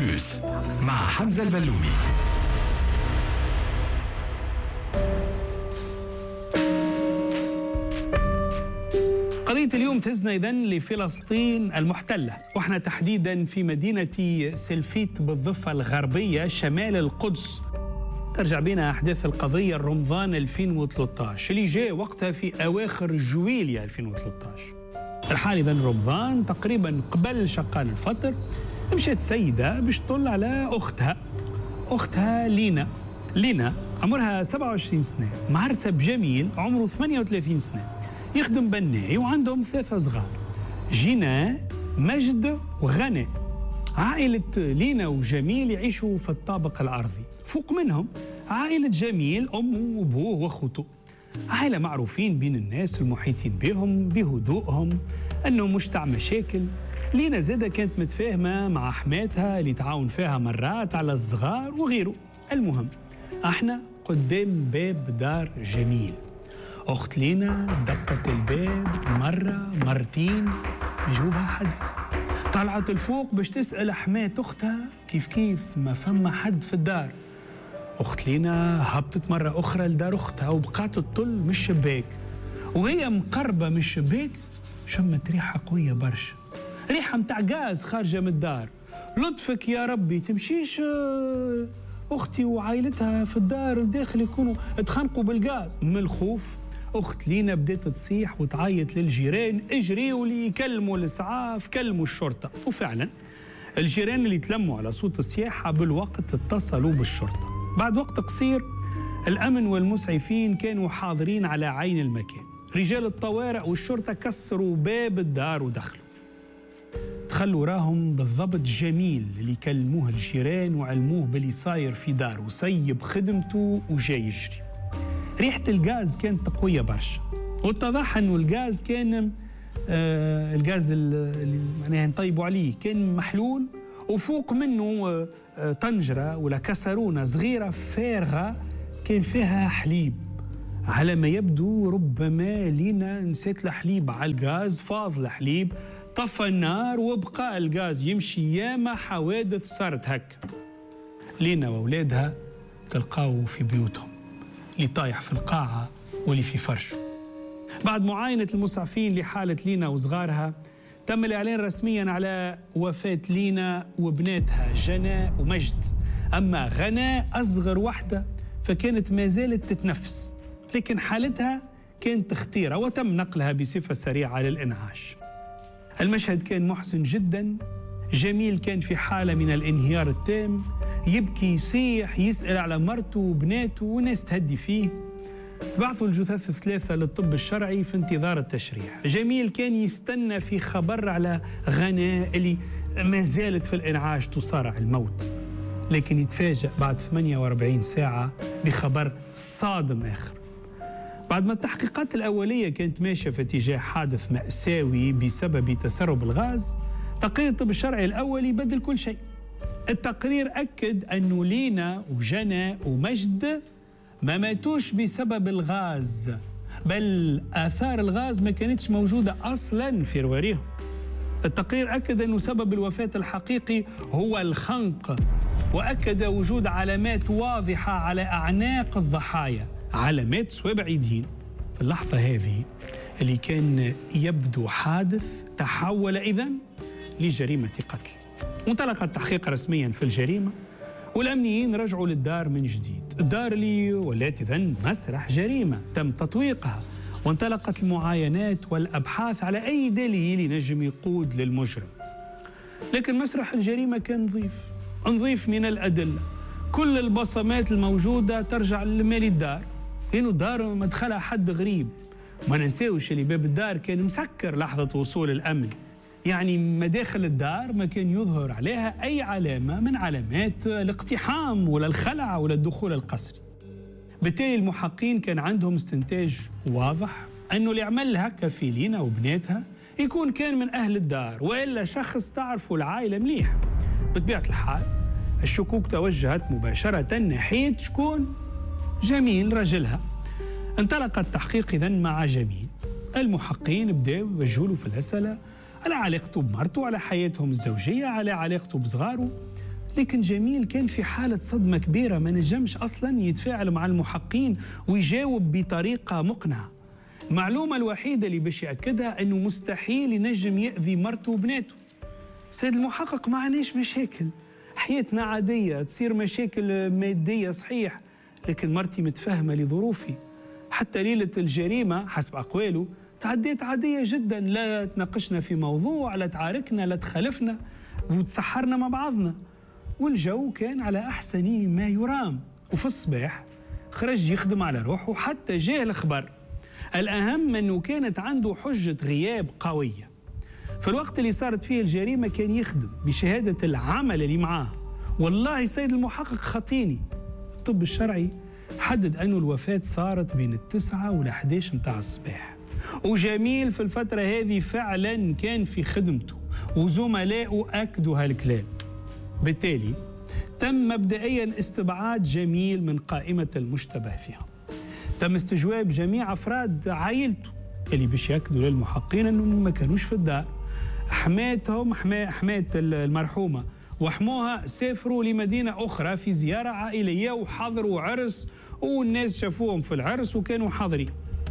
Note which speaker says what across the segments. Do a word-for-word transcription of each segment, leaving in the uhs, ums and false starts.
Speaker 1: بلوس مع حمزة البلومي.
Speaker 2: قضية اليوم تهزنا إذن لفلسطين المحتلة، وإحنا تحديداً في مدينة سلفيت بالضفة الغربية شمال القدس. ترجع بنا أحداث القضية رمضان ألفين وثلاثة عشر اللي جاء وقتها في أواخر جويليا ألفين وثلاثة عشر. الحال إذن رمضان تقريباً قبل شقان الفطر مشيت سيدة باش تطل على أختها أختها لينا لينا عمرها سبعة وعشرين سنة، معرسة بجميل عمره ثمانية وثلاثين سنة، يخدم بناي وعندهم ثلاثة صغار، جينا مجد وغنى. عائلة لينا وجميل يعيشوا في الطابق الأرضي، فوق منهم عائلة جميل أمه وأبوه وأخوته، عائلة معروفين بين الناس المحيطين بهم بهدوءهم، أنه مش تاع مشاكل. لينا زادة كانت متفاهمة مع حماتها اللي تعاون فيها مرات على الصغار وغيره. المهم احنا قدام باب دار جميل، أخت لينا دقت الباب مرة مرتين مجاوبها حد، طلعت الفوق باش تسأل حماة أختها كيف كيف ما فما حد في الدار. أخت لينا هبطت مرة أخرى لدار أختها وبقات تطل من الشباك، وهي مقربة من الشباك شمت ريحة قوية برشا، ريحة متاع غاز خارجة من الدار. لطفك يا ربي تمشيش أختي وعائلتها في الدار الداخل يكونوا اتخنقوا بالغاز. من الخوف أخت لينا بدأت تصيح وتعيط للجيران اجريوا لي يكلموا الإسعاف كلموا الشرطة. وفعلا الجيران اللي تلموا على صوت الصياحة بالوقت اتصلوا بالشرطة. بعد وقت قصير الأمن والمسعفين كانوا حاضرين على عين المكان، رجال الطوارئ والشرطة كسروا باب الدار ودخلوا. دخلوا راهم بالضبط جميل اللي يكلموه الجيران وعلموه باللي صاير في دار وسيب خدمته وجاي يجري. ريحة الغاز كانت قوية برشا، واتضح انه الغاز كان آه الغاز اللي معناها نطيبوا عليه كان محلول، وفوق منه آه طنجرة ولا كسرونة صغيرة فارغة كان فيها حليب. على ما يبدو ربما لينا نسيت الحليب على الغاز، فاض الحليب، طفى النار وبقى الغاز يمشي. ياما حوادث صارت هك. لينا وأولادها تلقاو في بيوتهم، اللي طايح في القاعة واللي في فرشه. بعد معاينة المسعفين لحالة لينا وصغارها تم الإعلان رسميا على وفاة لينا وبناتها جنى ومجد. أما غنى أصغر واحدة فكانت ما زالت تتنفس، لكن حالتها كانت خطيرة وتم نقلها بصفة سريعة للإنعاش. المشهد كان محزن جدا. جميل كان في حالة من الانهيار التام، يبكي يصيح يسأل على مرته وبناته وناس تهدي فيه. تبعثوا الجثث الثلاثة للطب الشرعي في انتظار التشريح. جميل كان يستنى في خبر على غنى اللي ما زالت في الإنعاش تصارع الموت، لكن يتفاجأ بعد ثمانية وأربعين ساعة بخبر صادم آخر. بعد ما التحقيقات الأولية كانت ماشية في اتجاه حادث مأساوي بسبب تسرب الغاز، تقرير الطب الشرعي الأولي بدل كل شيء. التقرير أكد أنه لينا وجنى ومجد ما ماتوش بسبب الغاز، بل آثار الغاز ما كانتش موجودة أصلاً في رواريهم. التقرير أكد أنه سبب الوفاة الحقيقي هو الخنق، وأكد وجود علامات واضحة على أعناق الضحايا، علامات صوابع يدين. في اللحظة هذه اللي كان يبدو حادث تحول إذن لجريمة قتل. انطلق التحقيق رسميا في الجريمة، والأمنيين رجعوا للدار من جديد، الدار اللي ولات إذن مسرح جريمة تم تطويقها، وانطلقت المعاينات والأبحاث على أي دليل ينجم يقود للمجرم. لكن مسرح الجريمة كان نظيف نظيف من الأدلة، كل البصمات الموجودة ترجع لمالي الدار، لأنه الدار ما دخلها حد غريب. ما ننساوش اللي باب الدار كان مسكر لحظة وصول الأمن، يعني مداخل الدار ما كان يظهر عليها أي علامة من علامات الاقتحام ولا الخلع ولا الدخول القسري. بالتالي المحققين كان عندهم استنتاج واضح أنه اللي عمل هكا في لينا وبناتها يكون كان من أهل الدار، وإلا شخص تعرفوا العائلة مليح. بطبيعة الحال الشكوك توجهت مباشرة ناحية شكون؟ جميل رجلها. انطلق التحقيق إذن مع جميل. المحققين بداوا يوجهوا له في الأسئلة على علاقته بمرته، على حياتهم الزوجية، على علاقته بصغاره. لكن جميل كان في حالة صدمة كبيرة، ما نجمش أصلا يتفاعل مع المحققين ويجاوب بطريقة مقنعة. المعلومة الوحيدة اللي باش يأكدها أنه مستحيل ينجم يأذي مرته وبناته. سيد المحقق، ما عناش مشاكل، حياتنا عادية، تصير مشاكل مادية صحيح، لكن مرتي متفهمة لظروفي. حتى ليلة الجريمة حسب أقواله تعديت عادية جدا، لا تناقشنا في موضوع، لا تعاركنا، لا تخالفنا، وتسحرنا مع بعضنا، والجو كان على أحسن ما يرام. وفي الصباح خرج يخدم على روحه، وحتى جاه الخبر. الأهم أنه كانت عنده حجة غياب قوية. في الوقت اللي صارت فيه الجريمة كان يخدم بشهادة العمل اللي معاه. والله سيد المحقق خطيني، الطب الشرعي حدد أنه الوفاة صارت بين التسعة والأحداش متاع الصباح. وجميل في الفترة هذه فعلا كان في خدمته، وزملائه أكدوا هالكلام. بالتالي تم مبدئيا استبعاد جميل من قائمة المشتبه فيها. تم استجواب جميع أفراد عائلته اللي باش يأكدوا للمحققين أنهم ما كانوش في الدار. حماتهم حمات المرحومة وحموها سافروا لمدينة أخرى في زيارة عائلية وحضروا عرس، والناس شافوهم في العرس وكانوا حاضرين.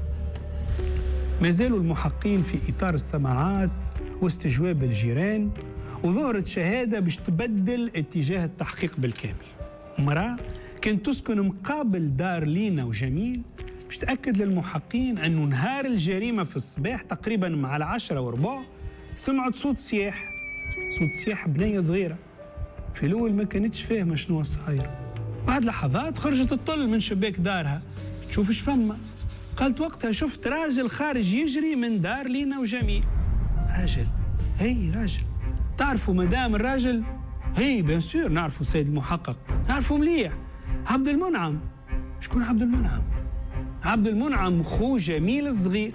Speaker 2: ما زالوا المحققين في إطار السماعات واستجواب الجيران، وظهرت شهادة باش تبدل اتجاه التحقيق بالكامل. امرأة كانت تسكن مقابل دار لينا وجميل باش تأكد للمحققين أنه نهار الجريمة في الصباح تقريبا مع العشرة وربع سمعت صوت صياح، صوت صياح بنية صغيرة. في الأول ما كانتش فاهمة شنو صاير، بعد لحظات خرجت تطل من شباك دارها تشوف اش فما. قالت وقتها شفت راجل خارج يجري من دار لينا وجميل. راجل؟ هي راجل. تعرفوا مدام الراجل؟ هي بيان سور نعرفوا سيد المحقق، نعرفوا مليح، عبد المنعم. شكون عبد المنعم؟ عبد المنعم خو جميل الصغير.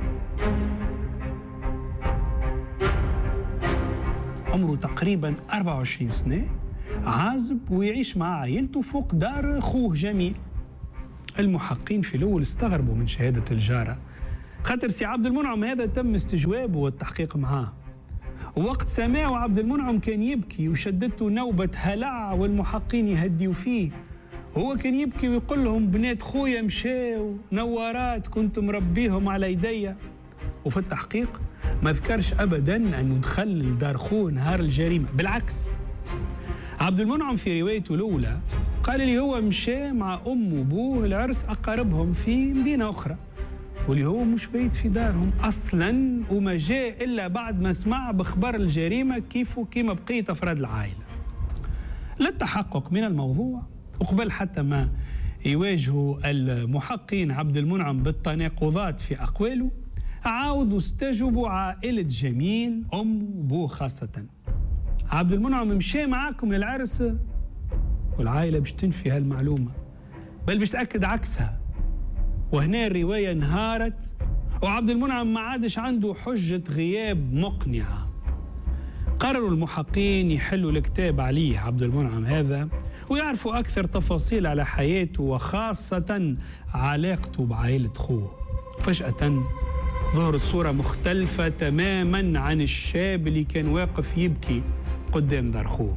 Speaker 2: عمره تقريبا أربعة وعشرين سنة، عازب ويعيش مع عائلته فوق دار خوه جميل. المحققين في الأول استغربوا من شهادة الجارة، خاطر سي عبد المنعم هذا تم استجوابه والتحقيق معاه. ووقت سماعه عبد المنعم كان يبكي وشدته نوبة هلع، والمحققين يهديوا فيه. هو كان يبكي ويقول لهم بنات خويا مشاو، نوارات كنت مربيهم على يديا. وفي التحقيق ما ذكرش أبداً أنه دخل لدار خوه نهار الجريمة، بالعكس. عبد المنعم في روايته الأولى قال لي هو مشى مع أم وأبوه العرس أقاربهم في مدينة أخرى، واللي هو مش بيت في دارهم أصلاً، وما جاء إلا بعد ما سمع بخبر الجريمة كيف وكيما بقية أفراد العائلة. للتحقق من الموضوع وقبل حتى ما يواجهوا المحققين عبد المنعم بالتناقضات في أقواله، عاودوا استجوبوا عائلة جميل، أم وأبوه خاصة. عبد المنعم مشى معاكم للعرس؟ والعائلة باش تنفي هالمعلومة، بل باش تأكد عكسها. وهنا الرواية انهارت، وعبد المنعم ما عادش عنده حجة غياب مقنعة. قرروا المحققين يحلوا الكتاب عليه عبد المنعم هذا، ويعرفوا أكثر تفاصيل على حياته وخاصة علاقته بعائلة خوه. فجأة ظهرت صورة مختلفة تماماً عن الشاب اللي كان واقف يبكي قدام دار خوه.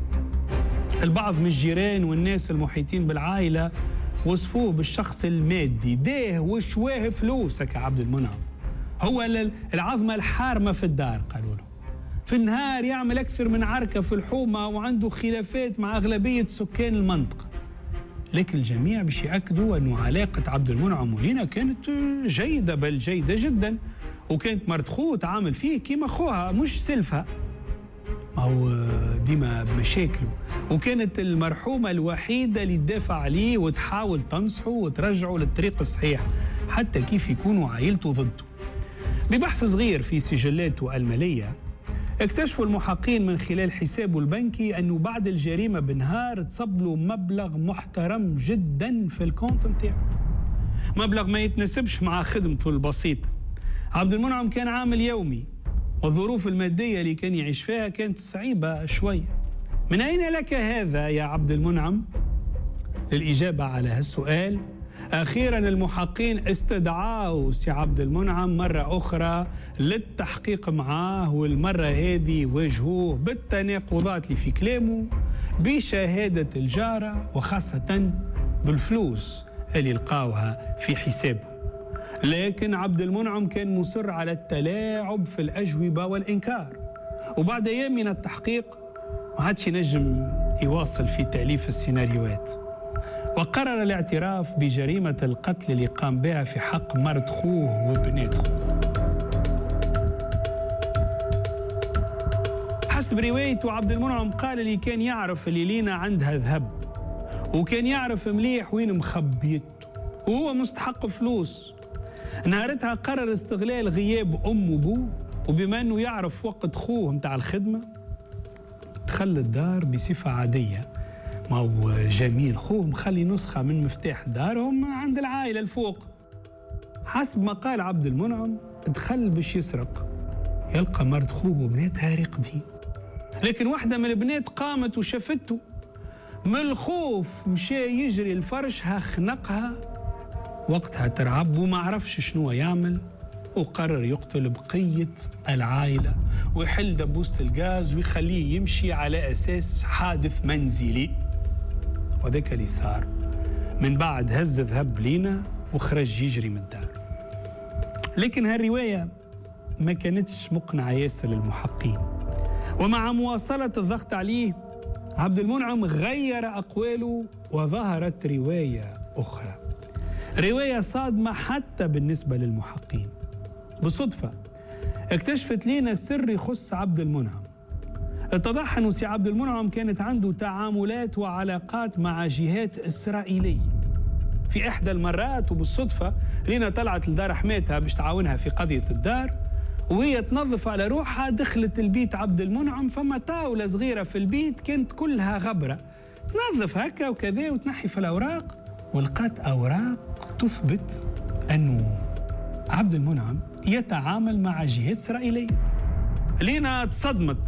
Speaker 2: البعض من الجيران والناس المحيطين بالعائلة وصفوه بالشخص المادي، داه وشواه فلوسك عبد المنعم، هو العظمة الحارمة في الدار قالوا له. في النهار يعمل أكثر من عركة في الحومة وعنده خلافات مع أغلبية سكان المنطقة. لكن الجميع باش يأكدوا أنه علاقة عبد المنعم ولينا كانت جيدة، بل جيدة جدا، وكانت مرت خوه تعامل فيه كيما خوها مش سلفها، ما هو ديما بمشاكله. وكانت المرحومة الوحيدة اللي تدافع عليه وتحاول تنصحه وترجعه للطريق الصحيح حتى كيف يكونوا عائلته ضده. ببحث صغير في سجلاته المالية اكتشفوا المحققين من خلال حسابه البنكي أنه بعد الجريمة بنهار تصب له مبلغ محترم جدا في الكونت نتاعو، مبلغ ما يتناسبش مع خدمته البسيطة. عبد المنعم كان عامل يومي، والظروف المادية اللي كان يعيش فيها كانت صعيبة شوية. من أين لك هذا يا عبد المنعم؟ للإجابة على هالسؤال أخيراً المحققين استدعاه سي عبد المنعم مرة أخرى للتحقيق معاه، والمرة هذه واجهوه بالتناقضات اللي في كلامه بشهادة الجارة وخاصة بالفلوس اللي لقاوها في حسابه. لكن عبد المنعم كان مصر على التلاعب في الأجوبة والإنكار، وبعد أيام من التحقيق ما عادش ينجم يواصل في تأليف السيناريوهات، وقرر الاعتراف بجريمة القتل اللي قام بها في حق مرت خوه وبنات خوه. حسب روايته عبد المنعم قال اللي كان يعرف اللي لينا عندها ذهب، وكان يعرف مليح وين مخبيته، وهو مستحق فلوس. نهارتها قرر استغلال غياب أم وبوه، وبما أنه يعرف وقت خوه متاع الخدمة دخل الدار بصفة عادية. ما هو جميل خوه مخلي نسخة من مفتاح دارهم عند العائلة الفوق. حسب ما قال عبد المنعم دخل باش يسرق، يلقى مرت خوه وبناتها راقدين، لكن واحدة من البنات قامت وشافته. من الخوف مشى يجري الفرشها خنقها، وقتها ترعب وما عرفش شنو يعمل، وقرر يقتل بقية العائلة ويحل دبوسة الغاز ويخليه يمشي على أساس حادث منزلي. وذاك اللي صار. من بعد هز ذهب لينا وخرج يجري من الدار. لكن هالرواية ما كانتش مقنعة ياسر للمحققين، ومع مواصلة الضغط عليه عبد المنعم غير أقواله وظهرت رواية أخرى، رواية صادمة حتى بالنسبة للمحققين. بصدفة اكتشفت لينا سر يخص عبد المنعم. اتضح أنه سي عبد المنعم كانت عنده تعاملات وعلاقات مع جهات إسرائيلية في إحدى المرات، وبالصدفة لينا طلعت لدار حماتها باش تعاونها في قضية الدار، وهي تنظف على روحها دخلت البيت عبد المنعم. فما طاولة صغيرة في البيت كانت كلها غبرة، تنظف هكا وكذا وتنحي في الأوراق، ولقات أوراق تثبت أنه عبد المنعم يتعامل مع جهات إسرائيلية. لينا تصدمت.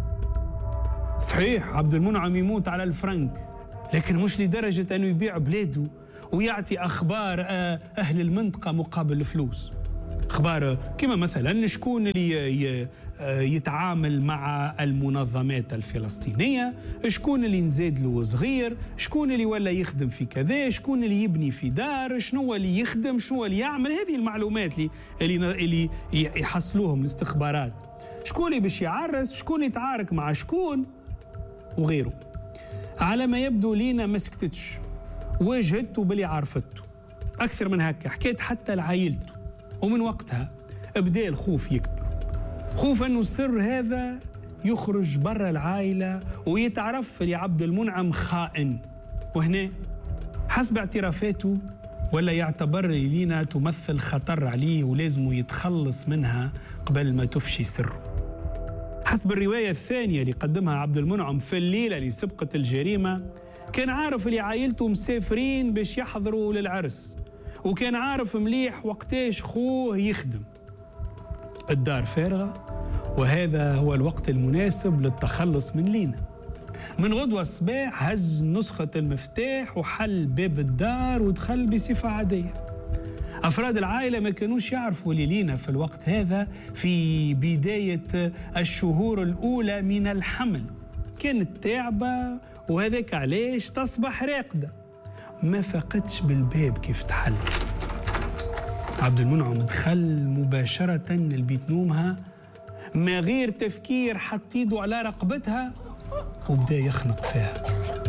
Speaker 2: صحيح عبد المنعم يموت على الفرنك، لكن مش لدرجة أنه يبيع بلاده ويعطي أخبار أهل المنطقة مقابل الفلوس. أخبار كما مثلا شكون اللي يتعامل مع المنظمات الفلسطينية، شكون اللي نزاد له صغير، شكون اللي ولا يخدم في كذا، شكون اللي يبني في دار، شنو اللي يخدم، شنو اللي يعمل. هذه المعلومات اللي اللي يحصلوهم الاستخبارات. شكون اللي باش يعرس، شكون اللي يتعارك مع شكون وغيره. على ما يبدو لينا ما سكتتش، واجهته باللي عرفته. أكثر من هكا حكيت حتى لعائلته، ومن وقتها بدأ الخوف يكبر، خوف أنه السر هذا يخرج برا العائلة ويتعرف لعبد المنعم خائن. وهنا حسب اعترافاته ولا يعتبر لينا تمثل خطر عليه ولازم يتخلص منها قبل ما تفشي سره. حسب الرواية الثانية اللي قدمها عبد المنعم في الليلة اللي سبقت الجريمة، كان عارف اللي عائلته مسافرين باش يحضروا للعرس، وكان عارف مليح وقتاش خوه يخدم. الدار فارغة، وهذا هو الوقت المناسب للتخلص من لينا. من غدوة الصباح هز نسخة المفتاح وحل باب الدار ودخل بصفة عادية. أفراد العائلة ما كانوش يعرفوا لينا في الوقت هذا في بداية الشهور الأولى من الحمل، كانت تعبة وهذاك علاش تصبح راقدة. ما فقدش بالباب كيف تحل. عبد المنعم دخل مباشرة لبيت نومها ما غير تفكير، حط يده على رقبتها وبدأ يخنق فيها.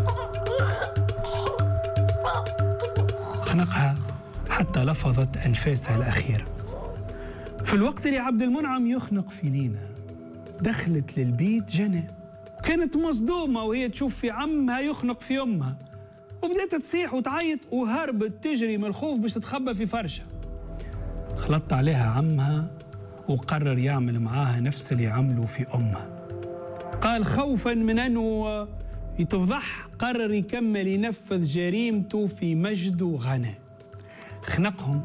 Speaker 2: خنقها حتى لفظت أنفاسها الأخيرة. في الوقت اللي عبد المنعم يخنق في لينا دخلت للبيت جنى، كانت مصدومة وهي تشوف في عمها يخنق في أمها، وبدأت تصيح وتعيط وهربت تجري من الخوف باش تتخبى في فرشها. خلط عليها عمها وقرر يعمل معاها نفس اللي عملوا في أمها. قال خوفا من أنه يتفضح قرر يكمل ينفذ جريمته في مجد وغنى. خنقهم